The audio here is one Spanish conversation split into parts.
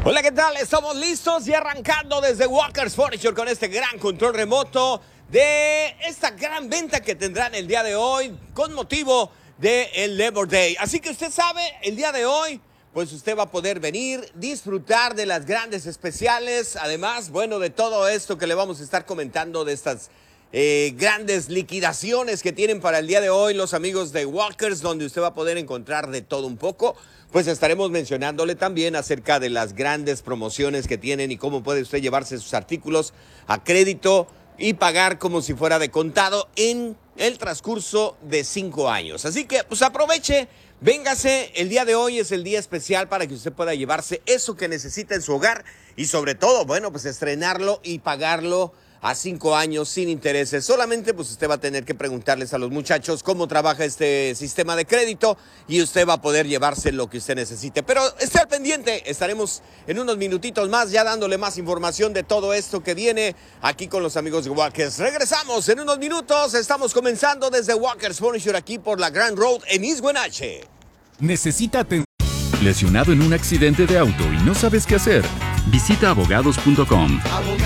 Hola, ¿qué tal? Estamos listos y arrancando desde Walker's Furniture con este gran control remoto de esta gran venta que tendrán el día de hoy con motivo del Labor Day. Así que usted sabe, el día de hoy, pues usted va a poder venir, disfrutar de las grandes especiales. Además, bueno, de todo esto que le vamos a estar comentando de estas grandes liquidaciones que tienen para el día de hoy los amigos de Walker's, donde usted va a poder encontrar de todo un poco. Pues estaremos mencionándole también acerca de las grandes promociones que tienen y cómo puede usted llevarse sus artículos a crédito y pagar como si fuera de contado en el transcurso de 5 años. Así que pues aproveche, véngase, el día de hoy es el día especial para que usted pueda llevarse eso que necesita en su hogar y sobre todo, bueno, pues estrenarlo y pagarlo a 5 años sin intereses. Solamente pues usted va a tener que preguntarles a los muchachos cómo trabaja este sistema de crédito y usted va a poder llevarse lo que usted necesite. Pero esté al pendiente, estaremos en unos minutitos más ya dándole más información de todo esto que viene aquí con los amigos de Walker's. Regresamos en unos minutos, estamos comenzando desde Walker's Furniture aquí por la Grand Road en East Wenatchee. Necesita atención. Lesionado en un accidente de auto y no sabes qué hacer. Visita abogados.com.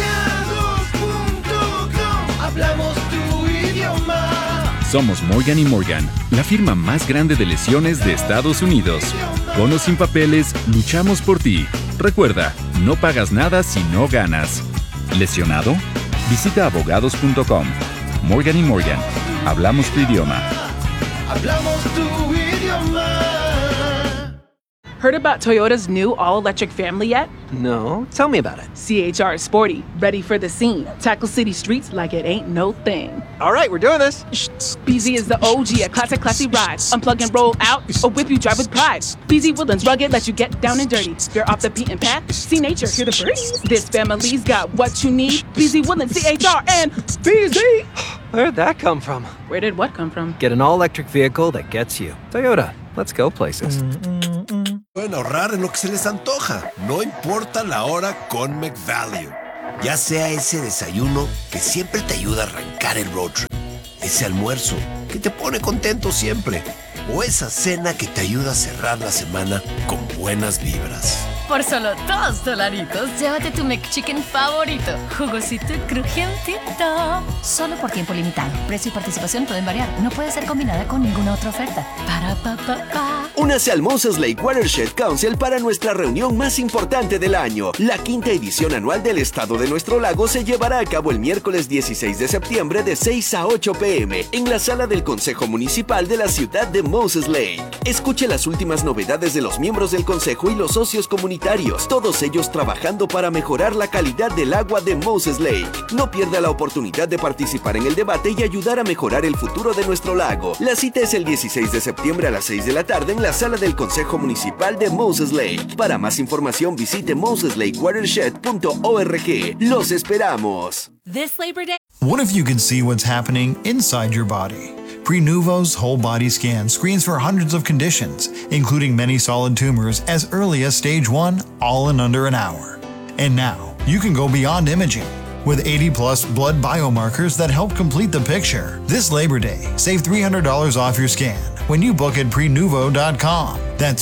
Hablamos tu idioma. Somos Morgan & Morgan, la firma más grande de lesiones de Estados Unidos. Con o sin papeles, luchamos por ti. Recuerda, no pagas nada si no ganas. ¿Lesionado? Visita abogados.com. Morgan & Morgan, hablamos tu idioma. Hablamos tu idioma. Heard about Toyota's new all-electric family yet? No, tell me about it. CHR is sporty, ready for the scene. Tackle city streets like it ain't no thing. All right, we're doing this. BZ is the OG, a classy ride. Unplug and roll out, or whip you drive with pride. BZ Woodlands rugged, let you get down and dirty. You're off the beaten path, see nature, hear the birds. This family's got what you need. BZ Woodlands, CHR, and BZ. Where'd that come from? Where did what come from? Get an all-electric vehicle that gets you. Toyota, let's go places. Pueden ahorrar en lo que se les antoja, no importa la hora con McValue. Ya sea ese desayuno que siempre te ayuda a arrancar el road trip, ese almuerzo que te pone contento siempre, o esa cena que te ayuda a cerrar la semana con buenas vibras. Por solo $2, llévate tu McChicken favorito, jugosito y crujientito. Solo por tiempo limitado. Precio y participación pueden variar. No puede ser combinada con ninguna otra oferta. Únase al Moses Lake Watershed Council para nuestra reunión más importante del año. La 5ª edición anual del Estado de Nuestro Lago se llevará a cabo el miércoles 16 de septiembre de 6 a 8 p.m. en la sala del Consejo Municipal de la ciudad de Moses Lake. Escuche las últimas novedades de los miembros del Consejo y los socios comunitarios, todos ellos trabajando para mejorar la calidad del agua de Moses Lake. No pierda la oportunidad de participar en el debate y ayudar a mejorar el futuro de nuestro lago. La cita es el 16 de septiembre a las 6 de la tarde en la sala del Consejo Municipal de Moses Lake. Para más información visite moseslakewatershed.org. ¡Los esperamos! This Labor Day. What if you could see what's happening inside your body? Prenuvo's whole body scan screens for hundreds of conditions, including many solid tumors as early as stage 1, all in under an hour. And now, you can go beyond imaging with 80-plus blood biomarkers that help complete the picture. This Labor Day, save $300 off your scan when you book at Prenuvo.com. That's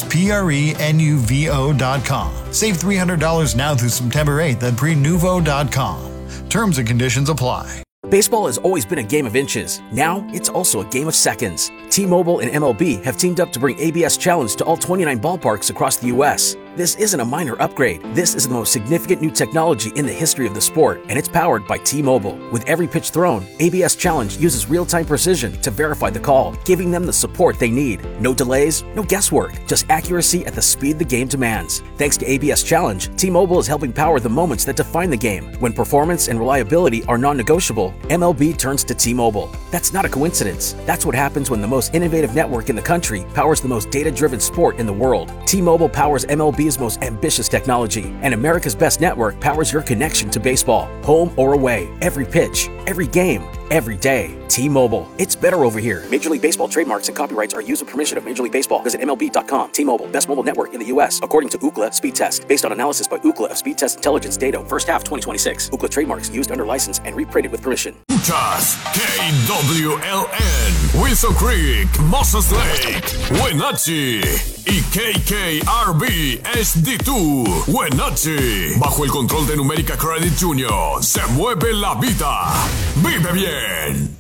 Prenuvo.com. Save $300 now through September 8th at Prenuvo.com. Terms and conditions apply. Baseball has always been a game of inches. Now, it's also a game of seconds. T-Mobile and MLB have teamed up to bring ABS Challenge to all 29 ballparks across the U.S. This isn't a minor upgrade. This is the most significant new technology in the history of the sport, and it's powered by T-Mobile. With every pitch thrown, ABS Challenge uses real-time precision to verify the call, giving them the support they need. No delays, no guesswork, just accuracy at the speed the game demands. Thanks to ABS Challenge, T-Mobile is helping power the moments that define the game. When performance and reliability are non-negotiable, MLB turns to T-Mobile. That's not a coincidence. That's what happens when the most innovative network in the country powers the most data-driven sport in the world. T-Mobile powers MLB's most ambitious technology, and America's best network powers your connection to baseball. Home or away, every pitch, every game, every day. T-Mobile. It's better over here. Major League Baseball trademarks and copyrights are used with permission of Major League Baseball. Visit MLB.com. T-Mobile, best mobile network in the U.S. according to Ookla Speed Test. Based on analysis by Ookla of Speed Test Intelligence data, first half 2026. Ookla trademarks used under license and reprinted with permission. Escuchas KWLN, Wilson Creek, Moses Lake, Wenatchee y KKRB HD2, Wenatchee. Bajo el control de Numérica Credit Jr. se mueve la vida. ¡Vive bien!